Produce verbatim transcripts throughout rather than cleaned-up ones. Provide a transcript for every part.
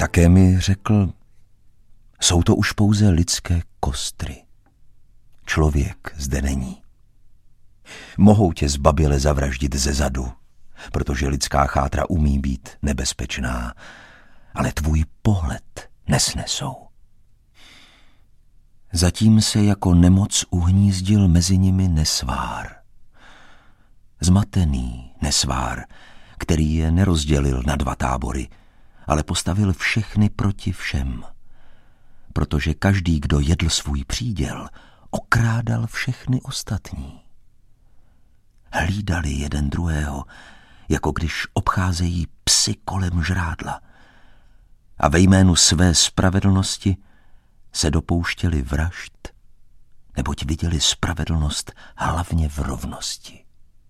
Také mi řekl, jsou to už pouze lidské kostry. Člověk zde není. Mohou tě zbaběle zavraždit ze zadu, protože lidská chátra umí být nebezpečná, ale tvůj pohled nesnesou. Zatím se jako nemoc uhnízdil mezi nimi nesvár. Zmatený nesvár, který je nerozdělil na dva tábory, ale postavil všechny proti všem. Protože každý, kdo jedl svůj příděl, okrádal všechny ostatní. Hlídali jeden druhého, jako když obcházejí psy kolem žrádla. A ve jménu své spravedlnosti se dopouštěli vražd, neboť viděli spravedlnost hlavně v rovnosti.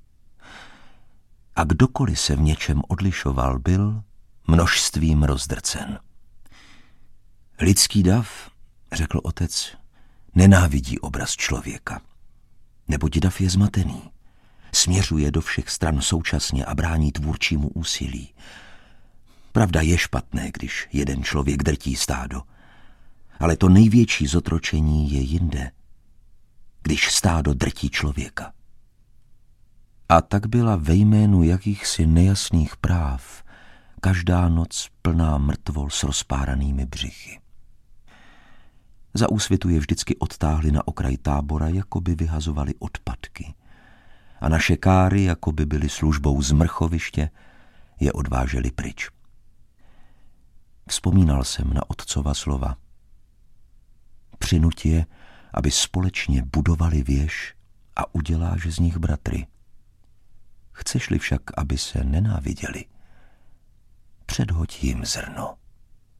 A kdokoliv se v něčem odlišoval, byl množstvím rozdrcen. Lidský dav, řekl otec, nenávidí obraz člověka, neboť dav je zmatený. Směřuje do všech stran současně a brání tvůrčímu úsilí. Pravda je špatné, když jeden člověk drtí stádo, ale to největší zotročení je jinde, když stádo drtí člověka. A tak byla ve jménu jakýchsi nejasných práv každá noc plná mrtvol s rozpáranými břichy. Za úsvitu je vždycky odtáhli na okraj tábora, jako by vyhazovali odpadky. A naše káry, jako by byly službou z mrchoviště, je odváželi pryč. Vzpomínal jsem na otcova slova. Přinuť je, aby společně budovali věž a uděláš z nich bratry. Chceš-li však, aby se nenáviděli, předhoď jim zrno.